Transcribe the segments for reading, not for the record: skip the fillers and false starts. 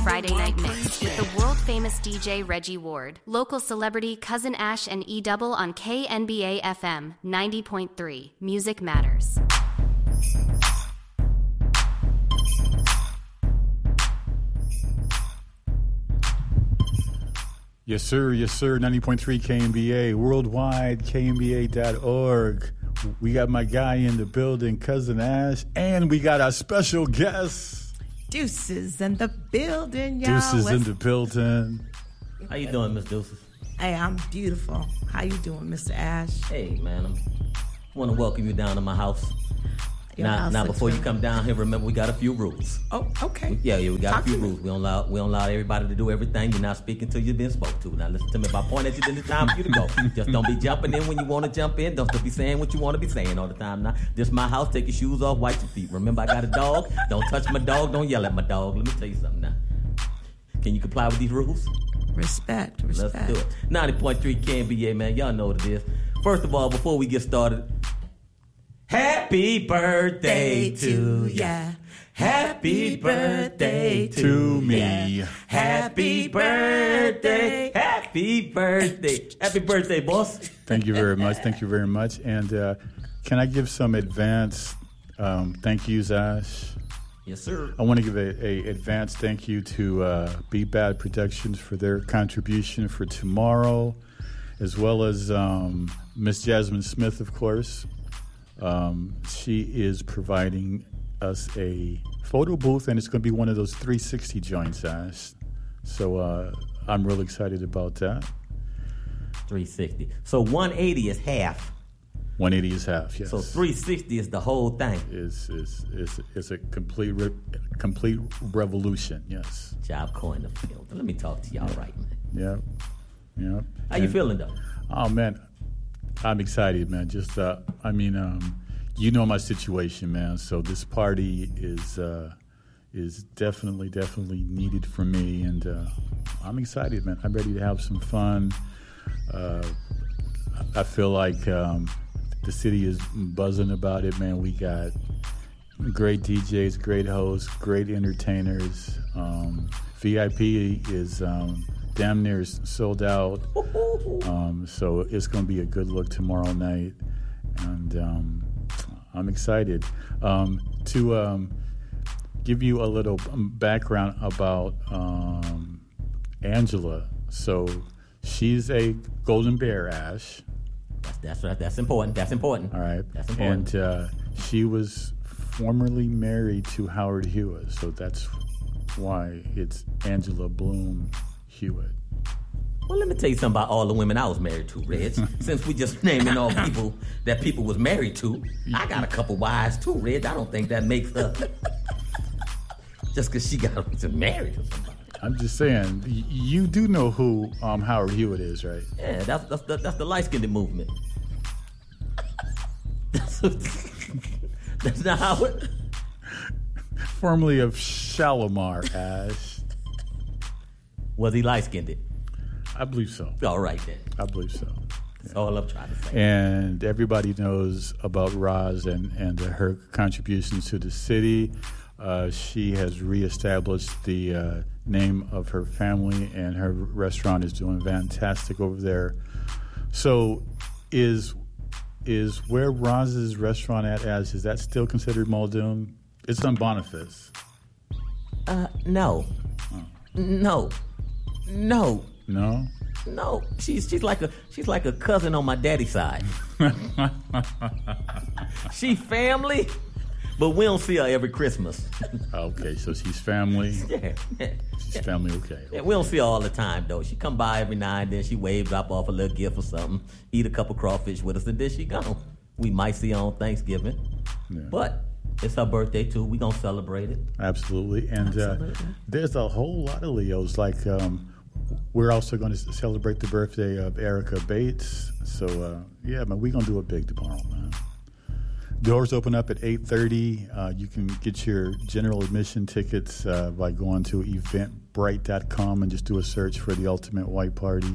Friday Night Mix with the world-famous DJ Reggie Ward. Local celebrity Cousin Ash and E-Double on KNBA FM 90.3. Music Matters. Yes, sir. 90.3 KNBA, worldwide, knba.org. We got my guy in the building, Cousin Ash, and we got our special guest. Deuces in the building, y'all. Deuces in the building. How you doing, Miss Deuces? Hey, I'm beautiful. How you doing, Mr. Ash? Hey, man. I want to welcome you down to my house. Now, before you come down here, remember we got a few rules. Oh, okay. Yeah, we got a few rules. We don't allow everybody to do everything. You're not speaking till you've been spoke to. Now listen to me. If I point at you, then it's time for you to go. Just don't be jumping in when you want to jump in. Don't be saying what you want to be saying all the time. Now, this is my house. Take your shoes off, wipe your feet. Remember, I got a dog. Don't touch my dog. Don't yell at my dog. Let me tell you something now. Can you comply with these rules? Respect. Let's do it. 90.3 KNBA, man. Y'all know what it is. First of all, before we get started, happy birthday to ya. Happy birthday to me. Happy birthday. Happy birthday. Happy birthday, boss. Thank you very much. And can I give some advance thank yous, Ash? Yes, sir. I want to give a advance thank you to Beat Bad Productions for their contribution for tomorrow, as well as Miss Jasmine Smith, of course. She is providing us a photo booth, and it's going to be one of those 360 joints, Ash. So I'm really excited about that. 360. So 180 is half. 180 is half, yes. So 360 is the whole thing. Is a complete revolution, yes. Job coin the field. Let me talk to y'all right, man. Yeah. How you feeling, though? Oh, man. I'm excited, man. Just, you know my situation, man. So this party is definitely needed for me, and I'm excited, man. I'm ready to have some fun. I feel like the city is buzzing about it, man. We got great DJs, great hosts, great entertainers. VIP is damn near sold out. So it's going to be a good look tomorrow night. And I'm excited. To give you a little background about Angela. So she's a Golden Bear, Ash. That's right. That's important. All right. That's important. And she was formerly married to Howard Hewitt. So that's why it's Angela Bloom Hewitt. Well, let me tell you something about all the women I was married to, Reg. Since we just naming all people that people was married to, I got a couple wives too, Reg. I don't think that makes her just because she got married to somebody. I'm just saying, you do know who Howard Hewitt is, right? Yeah, that's the light-skinned movement. That's not Howard. Formerly of Shalimar, Ash. Was he light-skinned? I believe so. All right, then. I believe so. That's all I'm trying to say. And everybody knows about Roz and her contributions to the city. She has reestablished the name of her family, and her restaurant is doing fantastic over there. So is where Roz's restaurant at, is that still considered Muldoon? It's on Boniface. No. Oh. No. No? No. She's like a cousin on my daddy's side. She family, but we don't see her every Christmas. Okay, so she's family. Yeah. She's family, okay. Yeah, we don't see her all the time, though. She come by every now and then. She wave, drop off a little gift or something, eat a couple crawfish with us, and then she gone. We might see her on Thanksgiving. Yeah. But it's her birthday, too. We going to celebrate it. Absolutely. And there's a whole lot of Leos. Like, we're also going to celebrate the birthday of Erica Bates. So, yeah, man, we're going to do it big tomorrow, man. Doors open up at 8:30. You can get your general admission tickets by going to eventbrite.com and just do a search for the Ultimate White Party.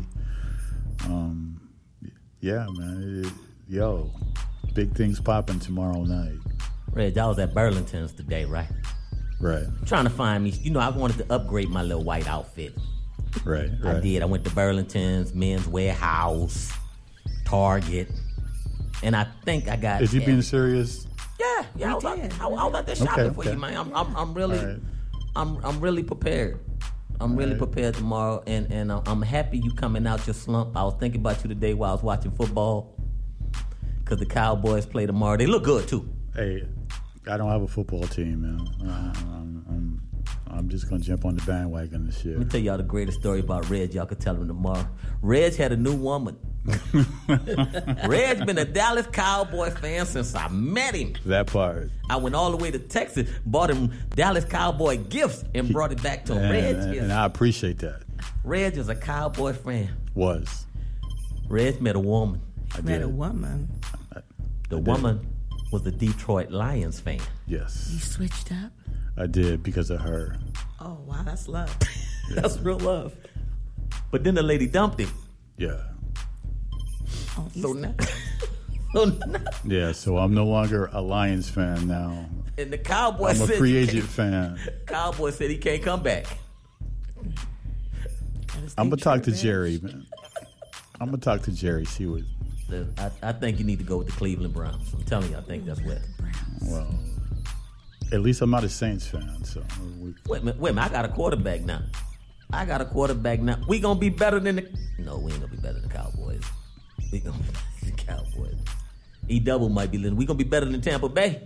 Yeah, man. Big things popping tomorrow night. Reg, I was at Burlington's today, right? Right. Trying to find me. I wanted to upgrade my little white outfit. Right. I did. I went to Burlington's, Men's Warehouse, Target, and I think I got. Is he being serious? Yeah. I was out there shopping for you, man. I'm really, right. I'm really prepared. I'm really prepared tomorrow, and I'm happy you coming out your slump. I was thinking about you today while I was watching football, because the Cowboys play tomorrow. They look good too. Hey, I don't have a football team, man. I'm just gonna jump on the bandwagon this year. Let me tell y'all the greatest story about Reg. Y'all can tell him tomorrow. Reg had a new woman. Reg's been a Dallas Cowboy fan since I met him. That part. I went all the way to Texas, bought him Dallas Cowboy gifts, and brought it back to him. And I appreciate that. Reg is a Cowboy fan. Was. Reg met a woman. Met a woman. The woman was a Detroit Lions fan. Yes. You switched up? I did because of her. Oh, wow, that's love. That's real love. But then the lady dumped him. Yeah. Oh, So now, Yeah, so I'm no longer a Lions fan now. and the Cowboy I'm a said free agent fan. Cowboy said he can't come back. I'm going to talk to Jerry, man. I'm going to talk to Jerry, see what... I think you need to go with the Cleveland Browns. I'm telling you, I think that's what. Well, at least I'm not a Saints fan, so... Wait a minute, I got a quarterback now. We gonna be better than the... No, we ain't gonna be better than the Cowboys. We gonna be better than the Cowboys. E-double might be listening. We gonna be better than Tampa Bay.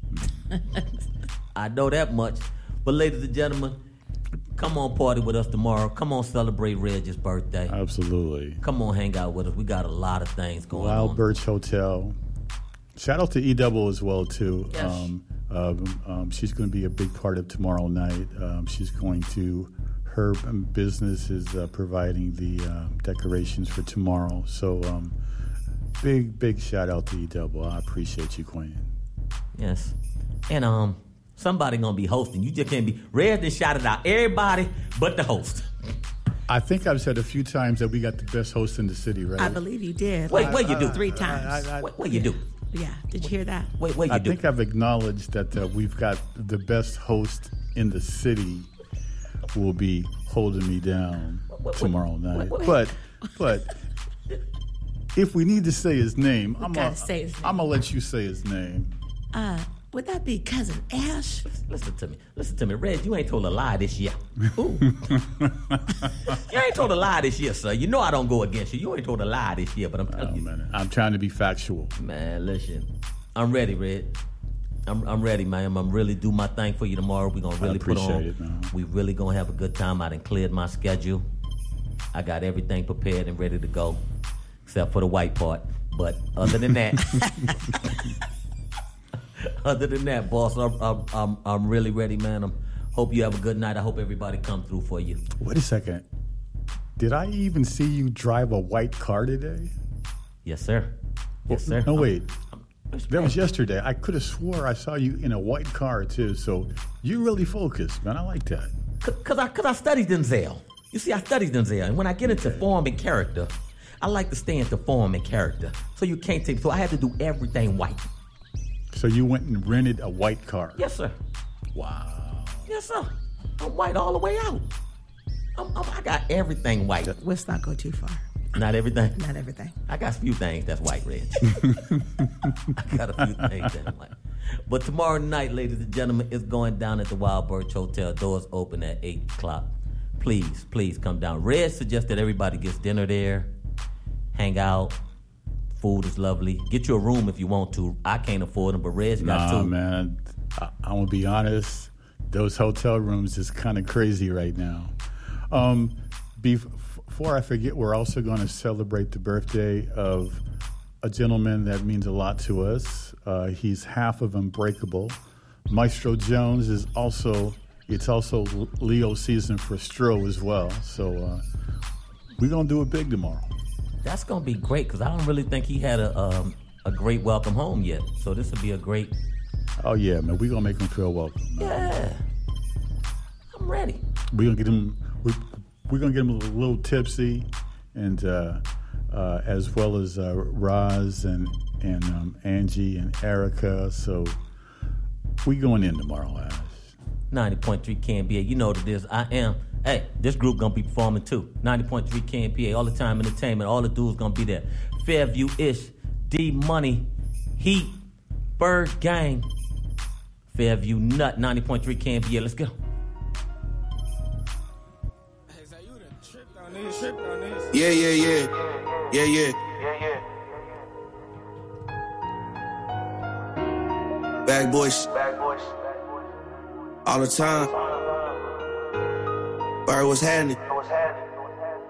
I know that much. But ladies and gentlemen, come on party with us tomorrow. Come on celebrate Reg's birthday. Absolutely. Come on hang out with us. We got a lot of things going Wild on. Birch Hotel. Shout out to E-double as well, too. Yes. She's going to be a big part of tomorrow night. She's going to... Her business is providing the decorations for tomorrow. So big shout out to E-double. I appreciate you, Queen. Yes. And somebody gonna be hosting. You just can't be... Red and shouted out everybody but the host. I think I've said a few times that we got the best host in the city, right? I believe you did. Wait, what you do? 3 times. What you do? Yeah. Did you hear that? Wait, what you I do? think I've acknowledged that we've got the best host in the city will be holding me down tomorrow night. But if we need to say his name, I'm gonna let you say his name. Would that be Cousin Ash? Listen to me. Reg, you ain't told a lie this year. Ooh. You ain't told a lie this year, sir. You know I don't go against you. You ain't told a lie this year, but I'm telling you. Man, I'm trying to be factual. Man, listen. I'm ready, Red. I'm ready, man. I'm really do my thing for you tomorrow. We're going to really put on. I appreciate it, man. We really going to have a good time. I done cleared my schedule. I got everything prepared and ready to go, except for the white part. But other than that, boss, I'm really ready, man. Hope you have a good night. I hope everybody come through for you. Wait a second. Did I even see you drive a white car today? Yes, sir. Yes, sir. No, wait. That was yesterday. I could have swore I saw you in a white car, too. So you really focused, man. I like that. Because I studied Denzel. You see, I studied Denzel. And when I get into form and character, I like to stay into form and character. So you can't take... So I had to do everything white. So you went and rented a white car? Yes, sir. Wow. Yes, sir. I'm white all the way out. I got everything white. Let's not go too far. Not everything? Not everything. I got a few things that's white, Reg. I got a few things that's white. But tomorrow night, ladies and gentlemen, it's going down at the Wild Birch Hotel. Doors open at 8 o'clock. Please come down. Reg suggests that everybody gets dinner there, hang out. Food is lovely. Get you a room if you want to. I can't afford them, but Reg got two. Nah, man. I'm going to be honest. Those hotel rooms is kind of crazy right now. Before I forget, we're also going to celebrate the birthday of a gentleman that means a lot to us. He's half of Unbreakable. Maestro Jones is also Leo season for Stro as well. So we're going to do it big tomorrow. That's going to be great because I don't really think he had a great welcome home yet. So this will be a great... Oh, yeah, man. We're going to make him feel welcome. Man. Yeah. I'm ready. We're going to get him... We're going to get him a little tipsy, and as well as Roz and Angie and Erica. So we going in tomorrow, Ash. 90.3 KNBA. You know what it is. I am. Hey, this group gonna be performing too. 90.3 KNBA, all the time entertainment. All the dudes gonna be there. Fairview-ish, D-Money, Heat, Bird Gang, Fairview Nut, 90.3 KNBA. Let's go. Yeah. Bad boys. All the time. Bird, what's happening?